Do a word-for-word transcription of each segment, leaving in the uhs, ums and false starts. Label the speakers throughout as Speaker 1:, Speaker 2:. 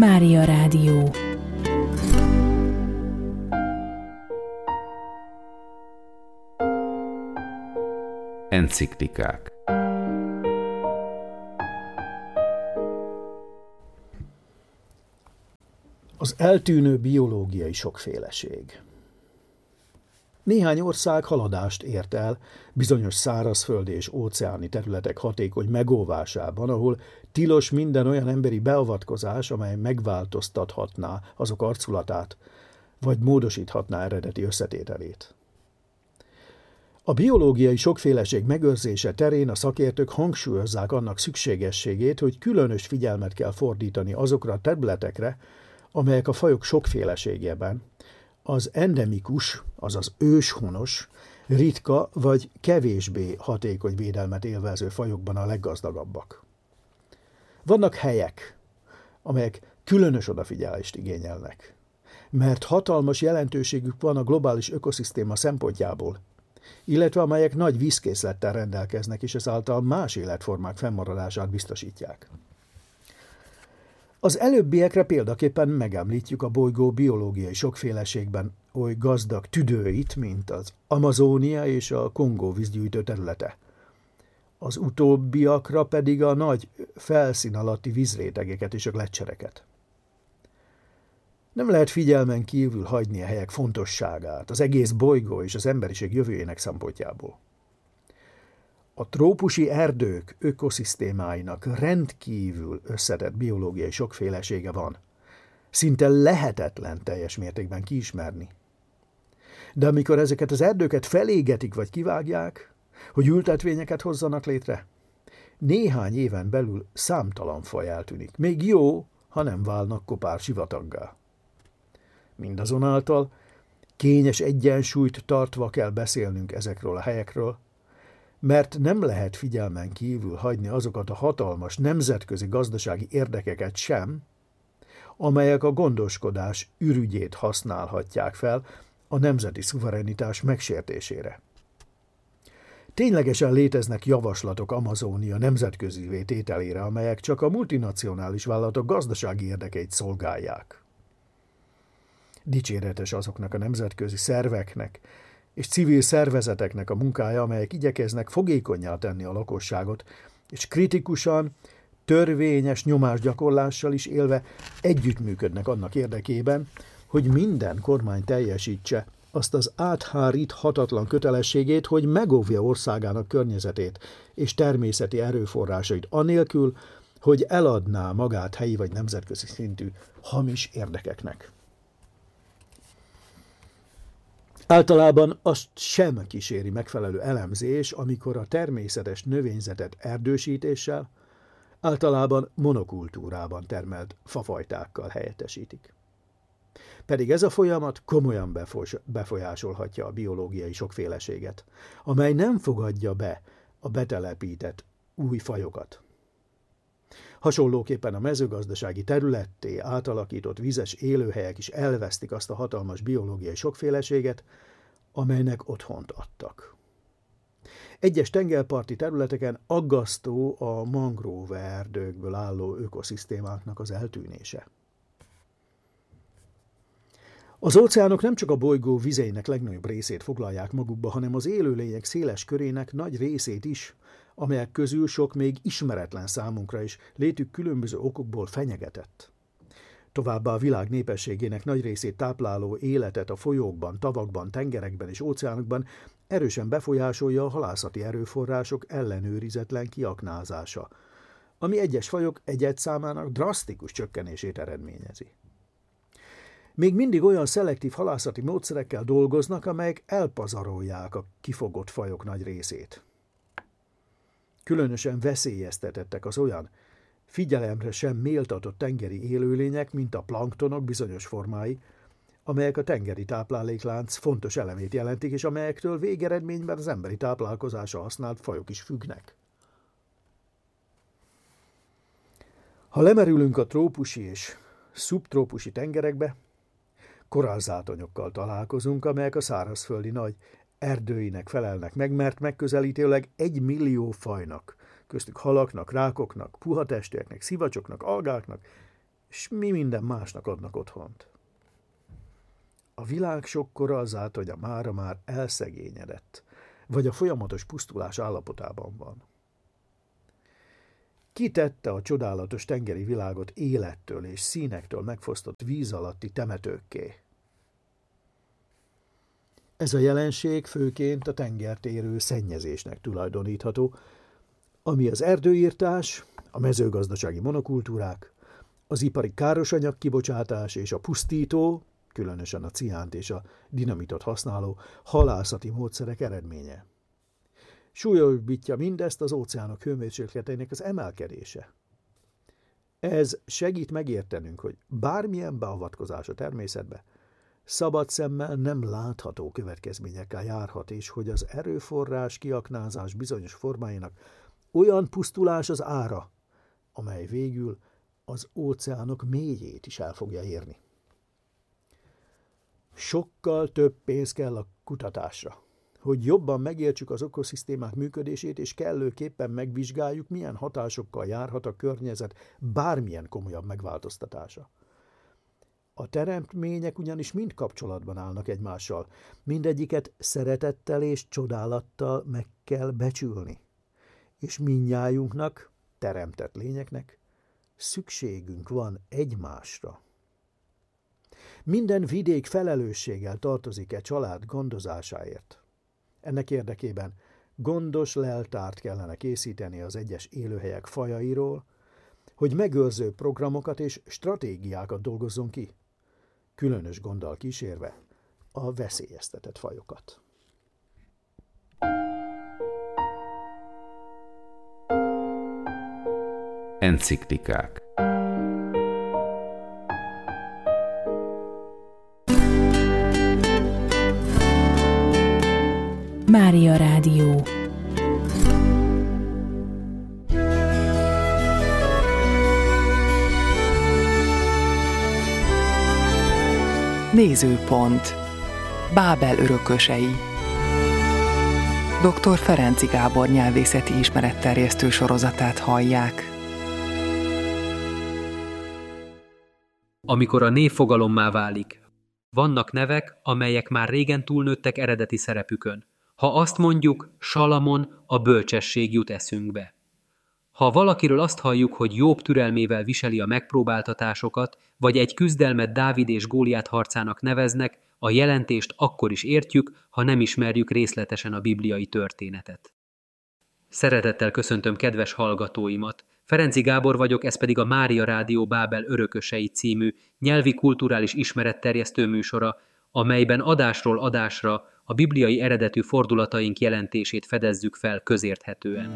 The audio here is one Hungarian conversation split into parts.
Speaker 1: Mária Rádió.
Speaker 2: Enciklikák.
Speaker 3: Az eltűnő biológiai sokféleség. Néhány ország haladást ért el bizonyos szárazföldi és óceáni területek hatékony megóvásában, ahol tilos minden olyan emberi beavatkozás, amely megváltoztathatná azok arculatát, vagy módosíthatná eredeti összetételét. A biológiai sokféleség megőrzése terén a szakértők hangsúlyozzák annak szükségességét, hogy különös figyelmet kell fordítani azokra a területekre, amelyek a fajok sokféleségében az endemikus, azaz őshonos, ritka vagy kevésbé hatékony védelmet élvező fajokban a leggazdagabbak. Vannak helyek, amelyek különös odafigyelést igényelnek, mert hatalmas jelentőségük van a globális ökoszisztéma szempontjából, illetve amelyek nagy vízkészlettel rendelkeznek, és ezáltal más életformák fennmaradását biztosítják. Az előbbiekre példaképpen megemlítjük a bolygó biológiai sokféleségben oly gazdag tüdőit, mint az Amazónia és a Kongó vízgyűjtő területe. Az utóbbiakra pedig a nagy felszín alatti vízrétegeket és a gleccsereket. Nem lehet figyelmen kívül hagyni a helyek fontosságát az egész bolygó és az emberiség jövőjének szempontjából. A trópusi erdők ökoszisztémáinak rendkívül összetett biológiai sokfélesége van. Szinte lehetetlen teljes mértékben kiismerni. De amikor ezeket az erdőket felégetik vagy kivágják, hogy ültetvényeket hozzanak létre, néhány éven belül számtalan faj eltűnik. Még jó, ha nem válnak kopár sivataggá. Mindazonáltal kényes egyensúlyt tartva kell beszélnünk ezekről a helyekről, mert nem lehet figyelmen kívül hagyni azokat a hatalmas nemzetközi gazdasági érdekeket sem, amelyek a gondoskodás ürügyét használhatják fel a nemzeti szuverenitás megsértésére. Ténylegesen léteznek javaslatok Amazónia nemzetközivé tételére, amelyek csak a multinacionális vállalatok gazdasági érdekeit szolgálják. Dicséretes azoknak a nemzetközi szerveknek és civil szervezeteknek a munkája, amelyek igyekeznek fogékonnyá tenni a lakosságot, és kritikusan, törvényes nyomásgyakorlással is élve együttműködnek annak érdekében, hogy minden kormány teljesítse azt az átháríthatatlan kötelességét, hogy megóvja országának környezetét és természeti erőforrásait anélkül, hogy eladná magát helyi vagy nemzetközi szintű hamis érdekeknek. Általában azt sem kíséri megfelelő elemzés, amikor a természetes növényzetet erdősítéssel, általában monokultúrában termelt fafajtákkal helyettesítik. Pedig ez a folyamat komolyan befolyásolhatja a biológiai sokféleséget, amely nem fogadja be a betelepített új fajokat. Hasonlóképpen a mezőgazdasági területté átalakított vizes élőhelyek is elvesztik azt a hatalmas biológiai sokféleséget, amelynek otthont adtak. Egyes tengerparti területeken aggasztó a mangrove erdőkből álló ökoszisztémáknak az eltűnése. Az óceánok nem csak a bolygó vizeinek legnagyobb részét foglalják magukba, hanem az élőlények széles körének nagy részét is, amelyek közül sok még ismeretlen számunkra is, létük különböző okokból fenyegetett. Továbbá a világ népességének nagy részét tápláló életet a folyókban, tavakban, tengerekben és óceánokban erősen befolyásolja a halászati erőforrások ellenőrizetlen kiaknázása, ami egyes fajok egyed számának drasztikus csökkenését eredményezi. Még mindig olyan szelektív halászati módszerekkel dolgoznak, amelyek elpazarolják a kifogott fajok nagy részét. Különösen veszélyeztetettek az olyan figyelemre sem méltatott tengeri élőlények, mint a planktonok bizonyos formái, amelyek a tengeri tápláléklánc fontos elemét jelentik, és amelyektől végeredményben az emberi táplálkozásra használt fajok is függnek. Ha lemerülünk a trópusi és szubtrópusi tengerekbe, korallzátonyokkal találkozunk, amelyek a szárazföldi nagy erdőinek felelnek meg, mert megközelítőleg egy millió fajnak, köztük halaknak, rákoknak, puha testűeknek, szivacsoknak, algáknak és mi minden másnak adnak otthont. A világ sokkora azáltal, hogy a mára már elszegényedett, vagy a folyamatos pusztulás állapotában van. Kitette a csodálatos tengeri világot élettől és színektől megfosztott víz alatti temetőkké. Ez a jelenség főként a tengert érő szennyezésnek tulajdonítható, ami az erdőirtás, a mezőgazdasági monokultúrák, az ipari károsanyag kibocsátás és a pusztító, különösen a ciánt és a dinamitot használó halászati módszerek eredménye. Súlyosbítja mindezt az óceánok hőmérsékletének az emelkedése. Ez segít megértenünk, hogy bármilyen beavatkozás a természetbe szabad szemmel nem látható következményekkel járhat, és hogy az erőforrás kiaknázás bizonyos formáinak olyan pusztulás az ára, amely végül az óceánok mélyét is el fogja érni. Sokkal több pénz kell a kutatásra, hogy jobban megértsük az ökoszisztémák működését, és kellőképpen megvizsgáljuk, milyen hatásokkal járhat a környezet bármilyen komolyabb megváltoztatása. A teremtmények ugyanis mind kapcsolatban állnak egymással, mindegyiket szeretettel és csodálattal meg kell becsülni, és mindnyájunknak, teremtett lényeknek szükségünk van egymásra. Minden vidék felelősséggel tartozik e család gondozásáért. Ennek érdekében gondos leltárt kellene készíteni az egyes élőhelyek fajairól, hogy megőrző programokat és stratégiákat dolgozzon ki, különös gonddal kísérve a veszélyeztetett fajokat.
Speaker 1: Enciklikák.
Speaker 2: Mária Rádió.
Speaker 4: Nézőpont. Bábel örökösei. doktor Ferenczy Gábor nyelvészeti ismeretterjesztő sorozatát hallják.
Speaker 5: Amikor a név fogalommá válik. Vannak nevek, amelyek már régen túlnőttek eredeti szerepükön. Ha azt mondjuk, Salamon, a bölcsesség jut eszünkbe. Ha valakiről azt halljuk, hogy Jobb türelmével viseli a megpróbáltatásokat, vagy egy küzdelmet Dávid és Góliát harcának neveznek, a jelentést akkor is értjük, ha nem ismerjük részletesen a bibliai történetet. Szeretettel köszöntöm kedves hallgatóimat. Ferenczy Gábor vagyok, ez pedig a Mária Rádió Bábel örökösei című nyelvi kulturális ismeretterjesztő műsora, amelyben adásról adásra a bibliai eredetű fordulataink jelentését fedezzük fel közérthetően.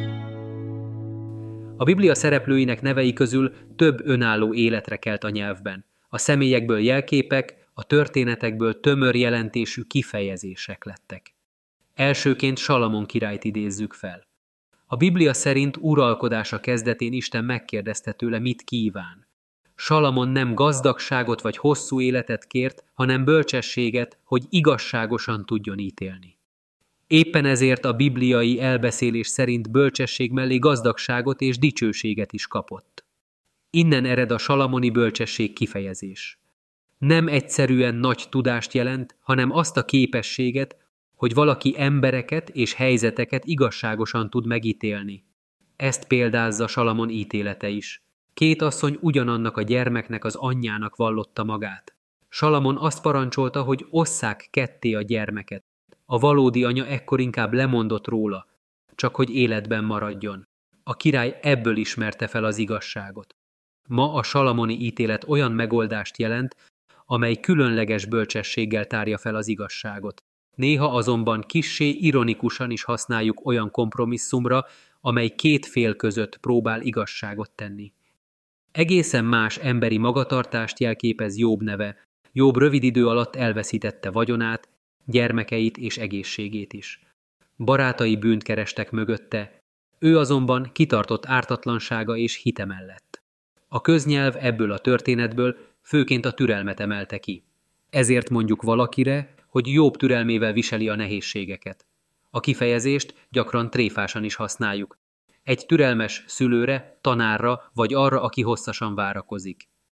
Speaker 5: A Biblia szereplőinek nevei közül több önálló életre kelt a nyelvben. A személyekből jelképek, a történetekből tömör jelentésű kifejezések lettek. Elsőként Salamon királyt idézzük fel. A Biblia szerint uralkodása kezdetén Isten megkérdezte tőle, mit kíván. Salamon nem gazdagságot vagy hosszú életet kért, hanem bölcsességet, hogy igazságosan tudjon ítélni. Éppen ezért a bibliai elbeszélés szerint bölcsesség mellé gazdagságot és dicsőséget is kapott. Innen ered a salamoni bölcsesség kifejezés. Nem egyszerűen nagy tudást jelent, hanem azt a képességet, hogy valaki embereket és helyzeteket igazságosan tud megítélni. Ezt példázza Salamon ítélete is. Két asszony ugyanannak a gyermeknek az anyjának vallotta magát. Salamon azt parancsolta, hogy osszák ketté a gyermeket. A valódi anya ekkor inkább lemondott róla, csak hogy életben maradjon. A király ebből ismerte fel az igazságot. Ma a salamoni ítélet olyan megoldást jelent, amely különleges bölcsességgel tárja fel az igazságot. Néha azonban kissé ironikusan is használjuk olyan kompromisszumra, amely két fél között próbál igazságot tenni. Egészen más emberi magatartást jelképez Jobb neve. Jobb rövid idő alatt elveszítette vagyonát, gyermekeit és egészségét is. Barátai bűnt kerestek mögötte, ő azonban kitartott ártatlansága és hite mellett. A köznyelv ebből a történetből főként a türelmet emelte ki. Ezért mondjuk valakire, hogy Jobb türelmével viseli a nehézségeket. A kifejezést gyakran tréfásan is használjuk. Egy türelmes szülőre, tanárra vagy arra, aki hosszasan várakozik.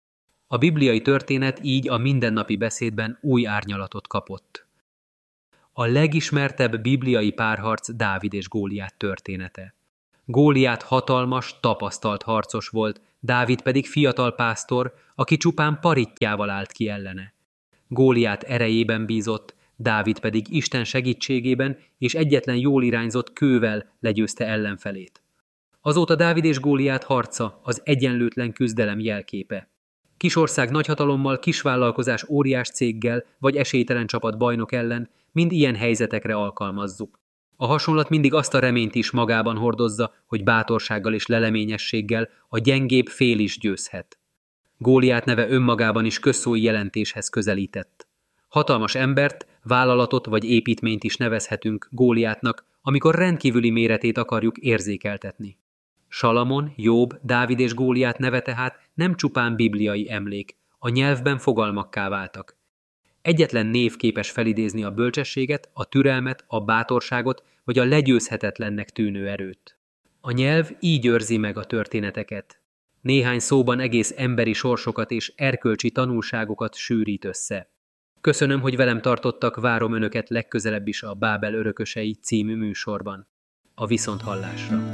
Speaker 5: A bibliai történet így a mindennapi beszédben új árnyalatot kapott. A legismertebb bibliai párharc Dávid és Góliát története. Góliát hatalmas, tapasztalt harcos volt, Dávid pedig fiatal pásztor, aki csupán parittyával állt ki ellene. Góliát erejében bízott, Dávid pedig Isten segítségében és egyetlen jól irányzott kővel legyőzte ellenfelét. Azóta Dávid és Góliát harca az egyenlőtlen küzdelem jelképe. Kisország nagyhatalommal, kisvállalkozás óriás céggel vagy esélytelen csapat bajnok ellen mind ilyen helyzetekre alkalmazzuk. A hasonlat mindig azt a reményt is magában hordozza, hogy bátorsággal és leleményességgel a gyengébb fél is győzhet. Góliát neve önmagában is közszói jelentéshez közelített. Hatalmas embert, vállalatot vagy építményt is nevezhetünk Góliátnak, amikor rendkívüli méretét akarjuk érzékeltetni. Salamon, Jobb, Dávid és Góliát neve tehát nem csupán bibliai emlék, a nyelvben fogalmakká váltak. Egyetlen név képes felidézni a bölcsességet, a türelmet, a bátorságot vagy a legyőzhetetlennek tűnő erőt. A nyelv így őrzi meg a történeteket. Néhány szóban egész emberi sorsokat és erkölcsi tanulságokat sűrít össze. Köszönöm, hogy velem tartottak, várom önöket legközelebb is a Bábel örökösei című műsorban. A viszonthallásra!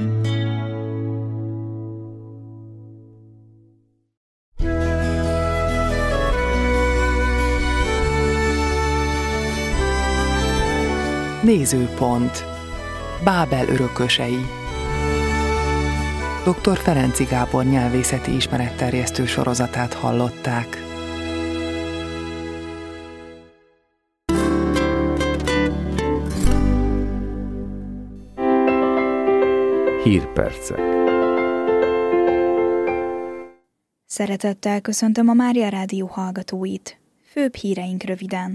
Speaker 4: Nézőpont. Bábel örökösei. doktor Ferenczy Gábor nyelvészeti ismeretterjesztő sorozatát hallották.
Speaker 1: Hírpercek.
Speaker 2: Szeretettel köszöntöm a Mária Rádió hallgatóit. Főbb híreink röviden.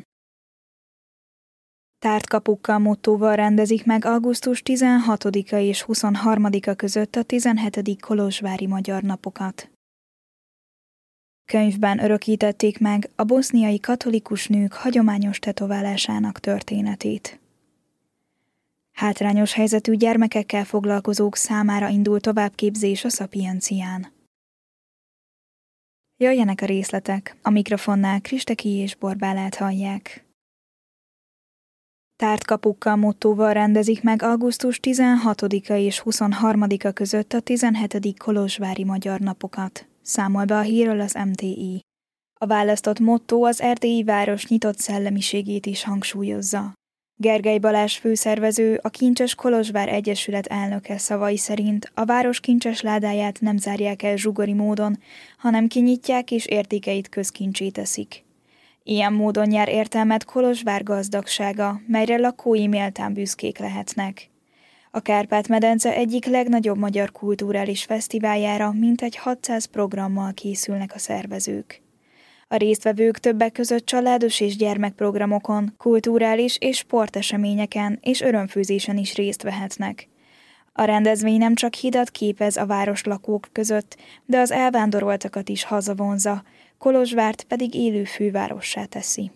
Speaker 2: Tárt kapukkal mottóval rendezik meg augusztus tizenhatodika és huszonharmadika között a tizenhetedik kolozsvári magyar napokat. Könyvben örökítették meg a boszniai katolikus nők hagyományos tetoválásának történetét. Hátrányos helyzetű gyermekekkel foglalkozók számára indul továbbképzés a Szapiencián. Jöjjenek a részletek, a mikrofonnál Kristeki és Borbálát hallják. Tárt kapukkal mottóval rendezik meg augusztus tizenhatodika és huszonharmadika között a tizenhetedik kolozsvári magyar napokat. Számol be a hírről az em té i. A választott motto az erdélyi város nyitott szellemiségét is hangsúlyozza. Gergely Balázs főszervező, a Kincses Kolozsvár Egyesület elnöke szavai szerint a város kincses ládáját nem zárják el zsugori módon, hanem kinyitják és értékeit közkincsé teszik. Ilyen módon jár értelmet Kolozsvár gazdagsága, melyre lakói méltán büszkék lehetnek. A Kárpát-medence egyik legnagyobb magyar kulturális fesztiváljára mintegy hatszáz programmal készülnek a szervezők. A résztvevők többek között családos és gyermekprogramokon, kulturális és sporteseményeken és örömfőzésen is részt vehetnek. A rendezvény nem csak hidat képez a városlakók között, de az elvándoroltakat is hazavonza, Kolozsvárt pedig élő fővárossá teszi.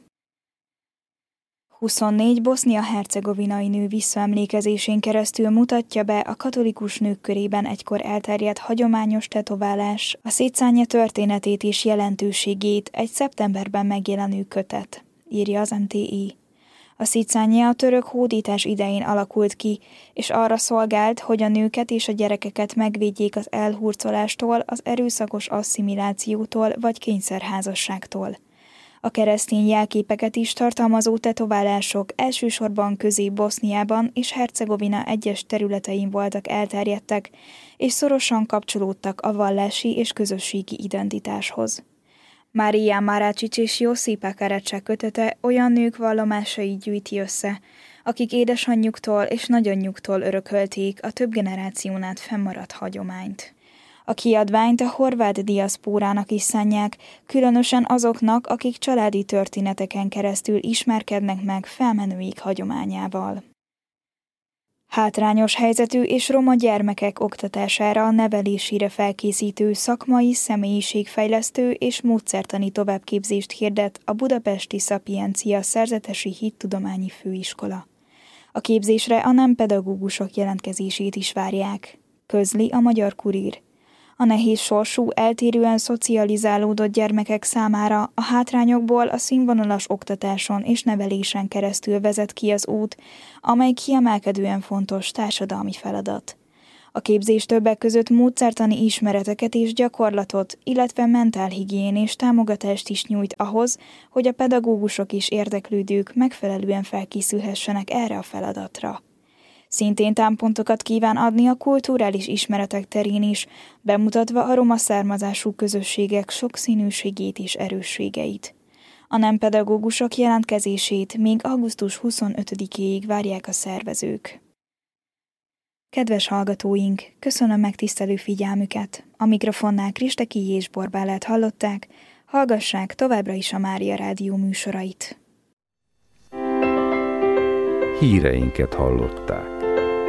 Speaker 2: huszonnégy bosznia-hercegovinai nő visszaemlékezésén keresztül mutatja be a katolikus nők körében egykor elterjedt hagyományos tetoválás, a Szécánja történetét és jelentőségét egy szeptemberben megjelenő kötet, írja az em té i. A Szécánja a török hódítás idején alakult ki, és arra szolgált, hogy a nőket és a gyerekeket megvédjék az elhurcolástól, az erőszakos asszimilációtól vagy kényszerházasságtól. A keresztény jelképeket is tartalmazó tetoválások elsősorban Közép-Boszniában és Hercegovina egyes területein voltak elterjedtek, és szorosan kapcsolódtak a vallási és közösségi identitáshoz. Mária Marácsics és Josipa Karácsák kötete olyan nők vallomásait gyűjti össze, akik édesanyjuktól és nagyanyjuktól örökölték a több generáción át fennmaradt hagyományt. A kiadványt a horvát diaszpórának is szánják, különösen azoknak, akik családi történeteken keresztül ismerkednek meg felmenőik hagyományával. Hátrányos helyzetű és roma gyermekek oktatására, nevelésére felkészítő szakmai, személyiségfejlesztő és módszertani továbbképzést hirdet a budapesti Szapiencia Szerzetesi Hittudományi Főiskola. A képzésre a nem pedagógusok jelentkezését is várják, közli a Magyar Kurír. A nehéz sorsú, eltérően szocializálódott gyermekek számára a hátrányokból a színvonalas oktatáson és nevelésen keresztül vezet ki az út, amely kiemelkedően fontos társadalmi feladat. A képzés többek között módszertani ismereteket és gyakorlatot, illetve mentálhigién és támogatást is nyújt ahhoz, hogy a pedagógusok és érdeklődők megfelelően felkészülhessenek erre a feladatra. Szintén támpontokat kíván adni a kulturális ismeretek terén is, bemutatva a roma származású közösségek sokszínűségét és erősségeit. A nem pedagógusok jelentkezését még augusztus huszonötödikéig várják a szervezők. Kedves hallgatóink, köszönöm megtisztelő figyelmüket. A mikrofonnál Kristeki és Borbálát hallották, hallgassák továbbra is a Mária Rádió műsorait.
Speaker 1: Híreinket hallották.